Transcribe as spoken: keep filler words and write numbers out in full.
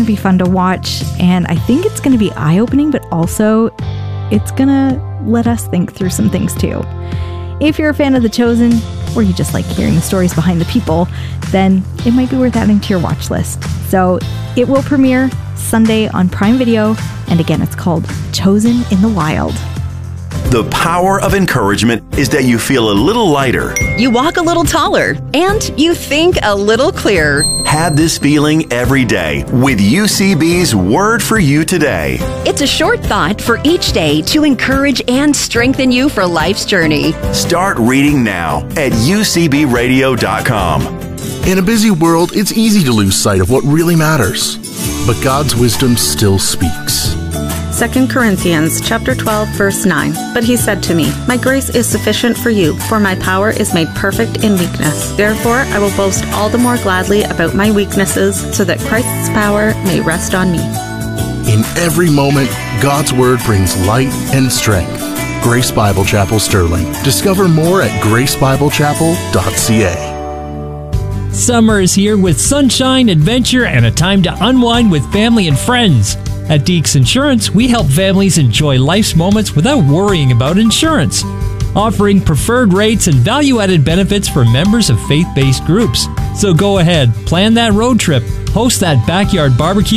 be fun to watch, and I think it's going to be eye-opening, but also it's going to let us think through some things too. If you're a fan of The Chosen, or you just like hearing the stories behind the people, then it might be worth adding to your watch list. So it will premiere Sunday on Prime Video, and again, it's called Chosen in the Wild. The power of encouragement is that you feel a little lighter. You walk a little taller, and you think a little clearer. Have this feeling every day with U C B's Word for You Today. It's a short thought for each day to encourage and strengthen you for life's journey. Start reading now at U C B radio dot com. In a busy world, it's easy to lose sight of what really matters. But God's wisdom still speaks. Second Corinthians chapter twelve, verse nine. But he said to me, My grace is sufficient for you, for my power is made perfect in weakness. Therefore, I will boast all the more gladly about my weaknesses, so that Christ's power may rest on me. In every moment, God's Word brings light and strength. Grace Bible Chapel Sterling. Discover more at grace bible chapel dot c a. Summer is here with sunshine, adventure, and a time to unwind with family and friends. At Deeks Insurance, we help families enjoy life's moments without worrying about insurance, offering preferred rates and value-added benefits for members of faith-based groups. So go ahead, plan that road trip, host that backyard barbecue,